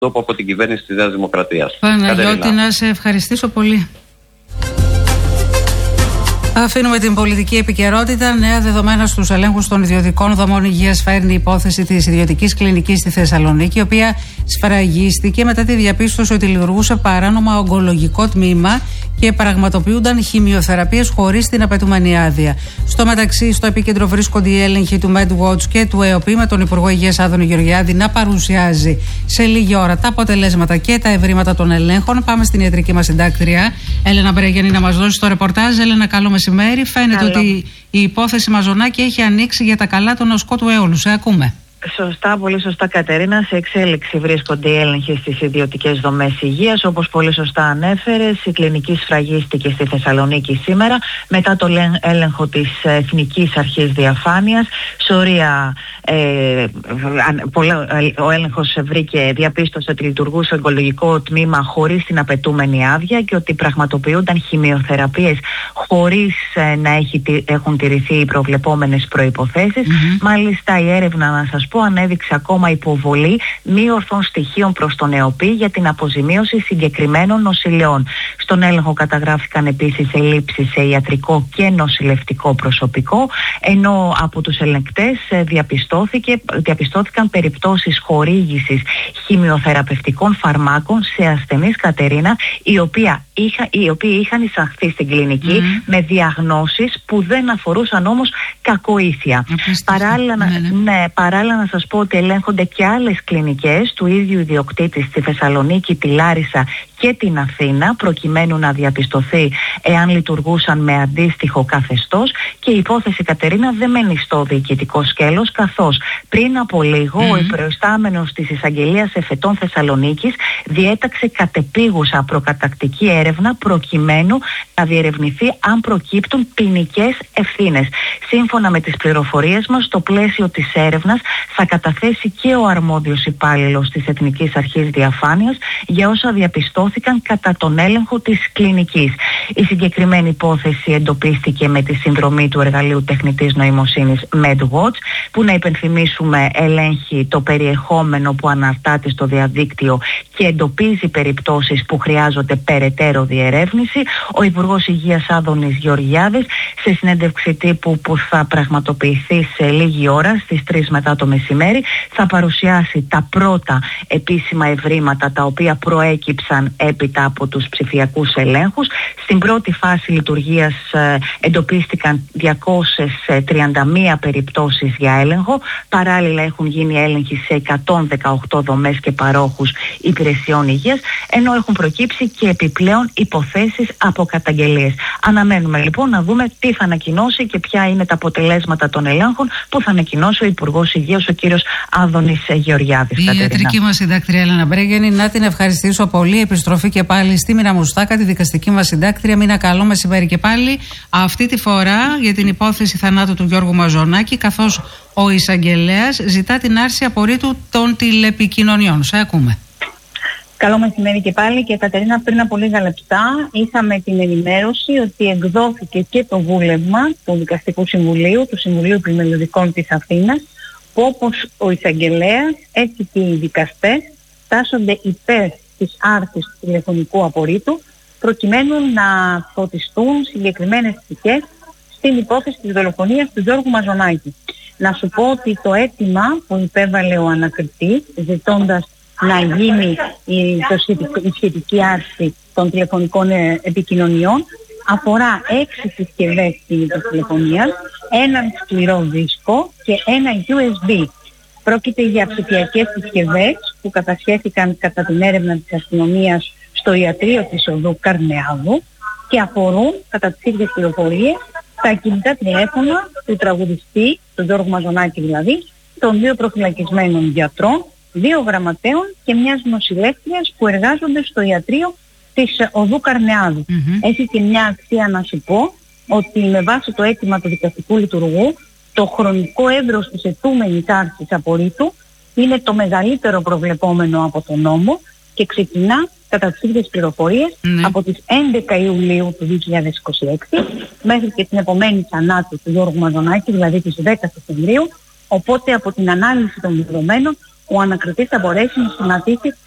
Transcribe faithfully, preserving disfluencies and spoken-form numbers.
τόπο από την κυβέρνηση της Νέας Δημοκρατίας. Παναγιώτη, να σε ευχαριστήσω πολύ. Αφήνουμε την πολιτική επικαιρότητα. Νέα δεδομένα στους ελέγχους των ιδιωτικών δομών υγείας φέρνει η υπόθεση της ιδιωτικής κλινικής στη Θεσσαλονίκη, η οποία σφραγίστηκε μετά τη διαπίστωση ότι λειτουργούσε παράνομα ογκολογικό τμήμα και πραγματοποιούνταν χημειοθεραπείες χωρίς την απαιτούμενη άδεια. Στο μεταξύ, στο επίκεντρο βρίσκονται οι έλεγχοι του MedWatch και του ΕΟΠΗ, με τον Υπουργό Υγείας Άδωνη Γεωργιάδη να παρουσιάζει σε λίγη ώρα τα αποτελέσματα και τα ευρήματα των ελέγχων. Πάμε στην ιατρική μας συντάκτρια, Έλενα Μπρέγενη, να μας δώσει το ρεπορτάζ. Έλενα, καλό μεσημέρι. Φαίνεται Καλό. ότι η υπόθεση Μαζονάκη έχει ανοίξει για τα καλά των οσκό του αιώλου. Σε ακούμε. Σωστά, πολύ σωστά, Κατερίνα. Σε εξέλιξη βρίσκονται οι έλεγχοι στις ιδιωτικές δομές υγείας. Όπως πολύ σωστά ανέφερες, η κλινική σφραγίστηκε στη Θεσσαλονίκη σήμερα μετά το έλεγχο της Εθνικής Αρχής Διαφάνειας. Σωρία, ε, ο έλεγχος βρήκε, διαπίστωσε ότι λειτουργούσε ογκολογικό τμήμα χωρίς την απαιτούμενη άδεια και ότι πραγματοποιούνταν χημειοθεραπείες χωρίς ε, να έχει, έχουν τηρηθεί οι προβλεπόμενες προϋποθέσεις. Mm-hmm. Μάλιστα, η έρευνα, να σας που ανέδειξε ακόμα υποβολή μη ορθών στοιχείων προς τον ΕΟΠΗ για την αποζημίωση συγκεκριμένων νοσηλειών. Στον έλεγχο καταγράφηκαν επίσης ελλείψεις σε ιατρικό και νοσηλευτικό προσωπικό, ενώ από τους ελεγκτές διαπιστώθηκε, διαπιστώθηκαν περιπτώσεις χορήγησης χημειοθεραπευτικών φαρμάκων σε ασθενείς, Κατερίνα, οι, οποία είχα, οι οποίοι είχαν εισαχθεί στην κλινική mm. με διαγνώσεις που δεν αφορούσαν όμως κακοήθεια. Παράλληλα, ναι, ναι. Ναι, παράλληλα να σας πω ότι ελέγχονται και άλλες κλινικές του ίδιου ιδιοκτήτη στη Θεσσαλονίκη, τη Λάρισα και την Αθήνα, προκειμένου να διαπιστωθεί εάν λειτουργούσαν με αντίστοιχο καθεστώς, και η υπόθεση, Κατερίνα, δεν μένει στο διοικητικό σκέλος, καθώς πριν από λίγο mm-hmm. ο υπροϊστάμενος της Εισαγγελίας Εφετών Θεσσαλονίκης διέταξε κατεπίγουσα προκατακτική έρευνα προκειμένου να διερευνηθεί αν προκύπτουν ποινικές ευθύνες. Σύμφωνα με τις πληροφορίες μας, στο πλαίσιο της έρευνας θα καταθέσει και ο αρμόδιος υπάλληλος της Εθνικής Αρχής Διαφάνειας για όσα διαπιστώθηκαν κατά τον έλεγχο της κλινικής. Η συγκεκριμένη υπόθεση εντοπίστηκε με τη συνδρομή του εργαλείου τεχνητής νοημοσύνης MedWatch, που, να υπενθυμίσουμε, ελέγχει το περιεχόμενο που αναρτάται στο διαδίκτυο και εντοπίζει περιπτώσεις που χρειάζονται περαιτέρω διερεύνηση. Ο Υπουργός Υγείας Άδωνης Γεωργιάδης, σε συνέντευξη τύπου που θα πραγματοποιηθεί σε λίγη ώρα στις τρεις μετά το μεσημέρι, θα παρουσιάσει τα πρώτα επίσημα ευρήματα τα οποία προέκυψαν έπειτα από τους ψηφιακούς ελέγχους. Στην πρώτη φάση λειτουργίας ε, εντοπίστηκαν διακόσιες τριάντα μία περιπτώσεις για έλεγχο. Παράλληλα έχουν γίνει έλεγχοι σε εκατόν δεκαοκτώ δομές και παρόχους υπηρεσιών υγείας, ενώ έχουν προκύψει και επιπλέον υποθέσεις από καταγγελίες. Αναμένουμε λοιπόν να δούμε τι θα ανακοινώσει και ποια είναι τα αποτελέσματα των ελέγχων που θα ανακοινώσει ο Υπουργός Υγείας, ο κύριος Άδωνης Γεωργιάδης. Η ιατρική μας συντάκτρια Έλενα Μπρέγενη, να την ευχαριστήσω πολύ. Επιστροφή και πάλι στη Μοίρα Μουστάκα, τη δικαστική μας συντάκτρια. Μήνα, καλό μεσημέρι και πάλι. Αυτή τη φορά για την υπόθεση θανάτου του Γιώργου Μαζονάκη, καθώς ο εισαγγελέας ζητά την άρση απορρίτου των τηλεπικοινωνιών. Σε ακούμε. Καλό μεσημέρι και πάλι. Και Κατερίνα, πριν από λίγα λεπτά είχαμε την ενημέρωση ότι εκδόθηκε και το βούλευμα του Δικαστικού Συμβουλίου, του Συμβουλίου Επιμελητικών της Αθήνας, που όπως ο εισαγγελέας, έτσι και οι δικαστές τάσσονται υπέρ της άρσης του τηλεφωνικού απορρίτου, προκειμένου να φωτιστούν συγκεκριμένες πτυχές στην υπόθεση της δολοφονίας του Γιώργου Μαζονάκη. Να σου πω ότι το αίτημα που υπέβαλε ο ανακριτής, ζητώντας να γίνει η, το σχετικ, η σχετική άρση των τηλεφωνικών ε, επικοινωνιών, αφορά έξι συσκευές κινητής τηλεφωνίας, έναν σκληρό δίσκο και ένα γιου ες μπι. Πρόκειται για ψηφιακές συσκευές που κατασχέθηκαν κατά την έρευνα της αστυνομίας στο ιατρείο της οδού Καρνεάδου και αφορούν, κατά τις ίδιες πληροφορίες, τα κινητά τηλέφωνα του τραγουδιστή, του Γιώργου Μαζονάκη δηλαδή, των δύο προφυλακισμένων γιατρών, δύο γραμματέων και μιας νοσηλεύτριας που εργάζονται στο ιατρείο της οδού Καρνεάδου. Mm-hmm. Έχει και μια αξία να σου πω ότι με βάση το αίτημα του δικαστικού λειτουργού, το χρονικό εύρος της αιτούμενης άρσης απορρίτου είναι το μεγαλύτερο προβλεπόμενο από τον νόμο και ξεκινά, κατά τις ίδιες πληροφορίες, mm. από τις έντεκα Ιουλίου του δύο χιλιάδες είκοσι έξι μέχρι και την επομένη θανάτου του Γιώργου Μαζονάκη, δηλαδή τις δέκα Σεπτεμβρίου, οπότε από την ανάλυση των δεδομένων ο ανακριτής θα μπορέσει να σχηματίσει